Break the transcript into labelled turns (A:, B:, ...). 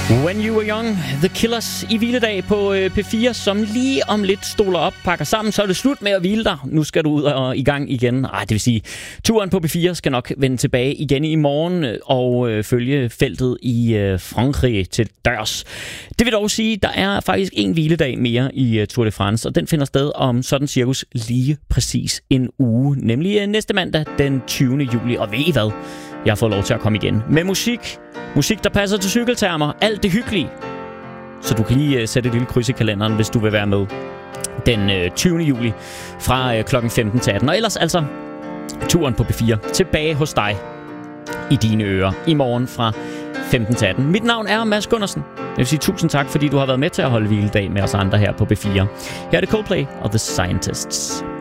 A: When You Were Young, The Killers i hviledag på P4, som lige om lidt stoler op, pakker sammen, så er det slut med at hvile dig. Nu skal du ud og i gang igen. Det vil sige, turen på P4 skal nok vende tilbage igen i morgen og følge feltet i Frankrig til dørs. Det vil dog sige, der er faktisk en hviledag mere i Tour de France, og den finder sted om sådan cirkus lige præcis en uge, nemlig næste mandag den 20. juli. Og ved I hvad? Jeg har fået lov til at komme igen med musik. Musik, der passer til cykeltermer. Alt det hyggelige. Så du kan lige sætte et lille kryds i kalenderen, hvis du vil være med den 20. juli fra klokken 15 til 18. Og ellers altså turen på P4 tilbage hos dig i dine ører i morgen fra 15 til 18. Mit navn er Mads Gundersen. Jeg vil sige tusind tak, fordi du har været med til at holde hviledag med os andre her på P4. Her er det Coldplay og The Scientists.